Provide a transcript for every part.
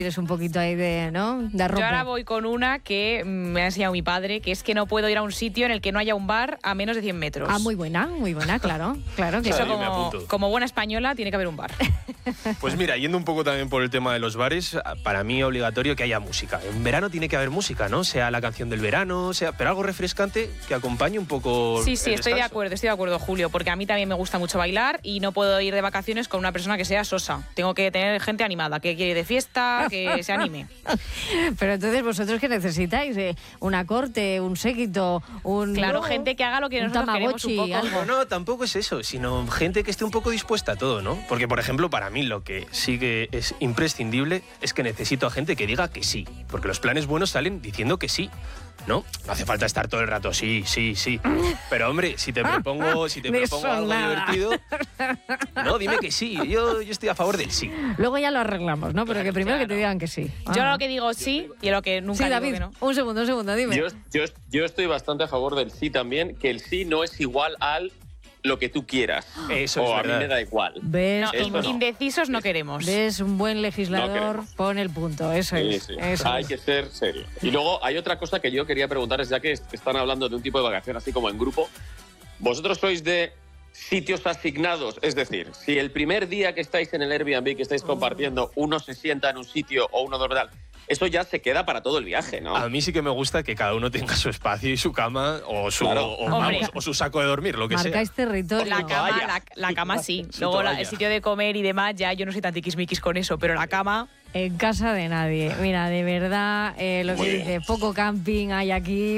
Tienes un poquito ahí de, ¿no? De arrope. Yo ahora voy con una que me ha enseñado mi padre, que es que no puedo ir a un sitio en el que no haya un bar a menos de 100 metros. Ah, muy buena, claro. Claro que Eso sí. como buena española tiene que haber un bar. Pues mira, yendo un poco también por el tema de los bares, para mí es obligatorio que haya música. En verano tiene que haber música, ¿no? Sea la canción del verano, pero algo refrescante que acompañe un poco. Sí, el estoy de descanso. acuerdo, Julio, porque a mí también me gusta mucho bailar y no puedo ir de vacaciones con una persona que sea sosa. Tengo que tener gente animada, que quiere ir de fiesta, que se anime. Pero entonces, ¿vosotros qué necesitáis? ¿Una corte, un séquito, un... Claro, gente que haga lo que nosotros queremos un poco. algo. No, tampoco es eso, sino gente que esté un poco dispuesta a todo, ¿no? Porque, por ejemplo, para mí lo que sí que es imprescindible es que necesito a gente que diga que sí. Porque los planes buenos salen diciendo que sí, ¿no? No hace falta estar todo el rato sí. Pero, hombre, si te propongo algo divertido, no, dime que sí. Yo estoy a favor del sí. Luego ya lo arreglamos, ¿no? Pero que primero que te digan que sí. Yo lo que digo sí y lo que nunca digo David, que no. un segundo, dime. Yo estoy bastante a favor del sí también, que el sí no es igual al lo que tú quieras. Eso o es a mí verdad. me da igual. ¿Ves? No, Eso no. indecisos no queremos. ¿Ves? Un buen legislador No queremos. pone el punto, eso es. Sí. Eso Hay es. que ser serio. Y luego hay otra cosa que yo quería preguntaros, ya que están hablando de un tipo de vacación así como en grupo. ¿Vosotros sois de sitios asignados? Es decir, si el primer día que estáis en el Airbnb, que estáis compartiendo, uno se sienta en un sitio o uno dormir, eso ya se queda para todo el viaje, ¿no? A mí sí que me gusta que cada uno tenga su espacio y su cama o su, Claro. o su saco de dormir, lo que Marcáis sea. territorio. La cama sí. Su Luego toalla. el sitio de comer y demás, ya yo no soy tan tiquismiquis con eso, pero la cama... En casa de nadie. Mira, de verdad, lo que dice, poco camping hay aquí,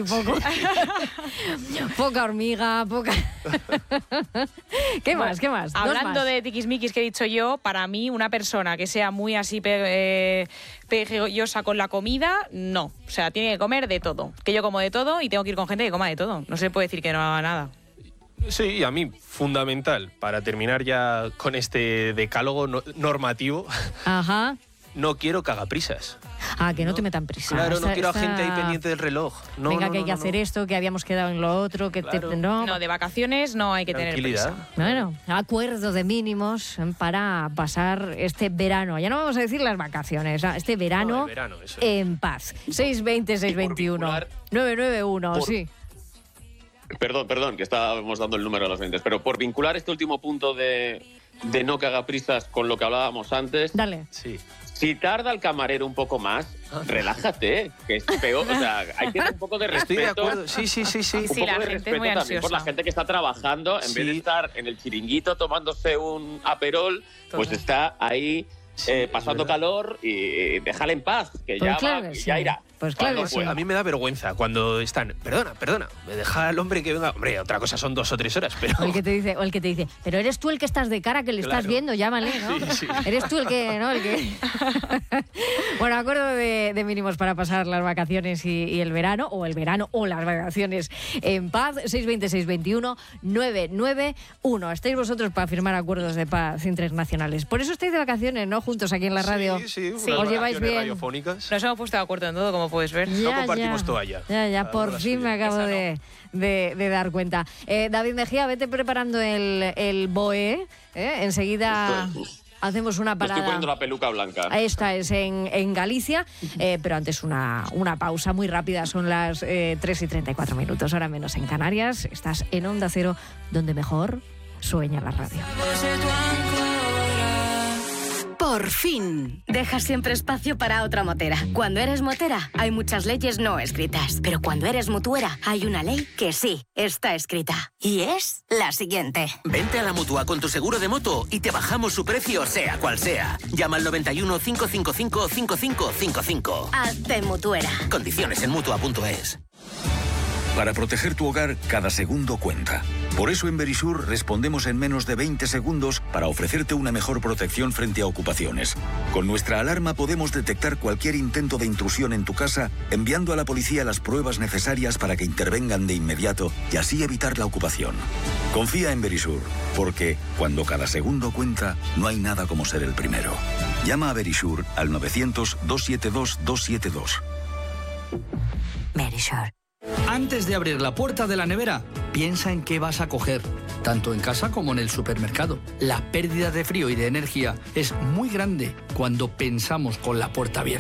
poca hormiga, poca... ¿Qué más? Dos Hablando más. de tiquismiquis que he dicho yo, para mí una persona que sea muy así pegoyosa con la comida, no. O sea, tiene que comer de todo. Que yo como de todo y tengo que ir con gente que coma de todo. No se puede decir que no haga nada. Sí, a mí fundamental, para terminar ya con este decálogo normativo, Ajá. no quiero cagaprisas. Ah, que no te metan prisa. Claro, no Esta- quiero a esta- gente ahí pendiente del reloj. No, Venga, no, que hay no, que no, hacer no. esto, que habíamos quedado en lo otro, que Claro. No, de vacaciones no hay que tener Tranquilidad. prisa. Bueno, acuerdo de mínimos para pasar este verano. Ya no vamos a decir las vacaciones, este verano, No, el verano, eso es. en paz. 620-621. 991, sí. Perdón, que estábamos dando el número a los oyentes, pero por vincular este último punto de no cagaprisas con lo que hablábamos antes, Dale. Sí. si tarda el camarero un poco más, relájate, que es peor. O sea, hay que dar un poco de respeto. Estoy de acuerdo. Sí. Sí, Un poco la de gente es respeto muy también por la ansiosa. gente que está trabajando, en vez de Sí. estar en el chiringuito tomándose un aperol, pues Total. está ahí Sí, pasando es verdad. calor y déjale en paz, que Pues ya claro va, que que sí. ya irá. Pues claro Cuando que sí. pueda. A mí me da vergüenza cuando están, perdona, me deja el hombre que venga. Hombre, otra cosa son 2 o 3 horas, pero... O el que te dice, pero eres tú el que estás de cara, que le estás Claro. viendo, llámale, ¿no? Sí. Eres tú el que, ¿no? Bueno, acuerdo de mínimos para pasar las vacaciones y el verano, o las vacaciones en paz. 620-621-991. Estáis vosotros para firmar acuerdos de paz internacionales. Por eso estáis de vacaciones, ¿no? Juntos aquí en la radio. Sí, unas Sí. Os lleváis vacaciones bien. radiofónicas. Nos hemos puesto de acuerdo en todo, como puedes ver. No compartimos toalla. Ya, Cada por uno la fin suya. me acabo Eso de dar cuenta. David Mejía, vete preparando el BOE. Enseguida hacemos una Me estoy parada. poniendo la peluca blanca. Esta es en Galicia, pero antes una pausa muy rápida. Son las 3:34 minutos, hora menos en Canarias. Estás en Onda Cero, donde mejor sueña la radio. Por fin. Deja siempre espacio para otra motera. Cuando eres motera, hay muchas leyes no escritas. Pero cuando eres mutuera, hay una ley que sí está escrita. Y es la siguiente. Vente a la Mutua con tu seguro de moto y te bajamos su precio sea cual sea. Llama al 91 555 5555. Hazte mutuera. Condiciones en Mutua.es. Para proteger tu hogar, cada segundo cuenta. Por eso en Verisur respondemos en menos de 20 segundos para ofrecerte una mejor protección frente a ocupaciones. Con nuestra alarma podemos detectar cualquier intento de intrusión en tu casa, enviando a la policía las pruebas necesarias para que intervengan de inmediato y así evitar la ocupación. Confía en Verisur, porque cuando cada segundo cuenta, no hay nada como ser el primero. Llama a Verisur al 900-272-272. Verisur. Antes de abrir la puerta de la nevera, piensa en qué vas a coger, tanto en casa como en el supermercado. La pérdida de frío y de energía es muy grande cuando pensamos con la puerta abierta.